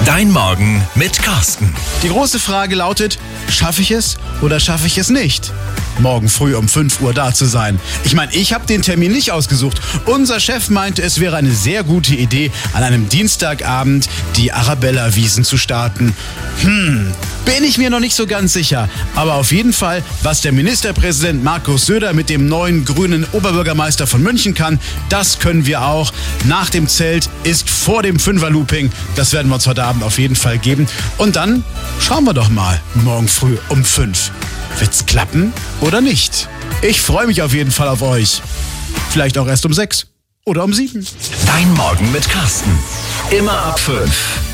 Dein Morgen mit Carsten. Die große Frage lautet, schaffe ich es oder schaffe ich es nicht, morgen früh um 5 Uhr da zu sein? Ich meine, ich habe den Termin nicht ausgesucht. Unser Chef meinte, es wäre eine sehr gute Idee, an einem Dienstagabend die Arabella-Wiesn zu starten. Bin ich mir noch nicht so ganz sicher. Aber auf jeden Fall, was der Ministerpräsident Markus Söder mit dem neuen grünen Oberbürgermeister von München kann, das können wir auch. Nach dem Zelt ist vor dem Fünfer-Looping. Das werden wir uns heute Abend auf jeden Fall geben. Und dann schauen wir doch mal morgen früh um 5. Wird's klappen oder nicht? Ich freue mich auf jeden Fall auf euch. Vielleicht auch erst um 6 oder um 7. Dein Morgen mit Carsten. Immer ab 5.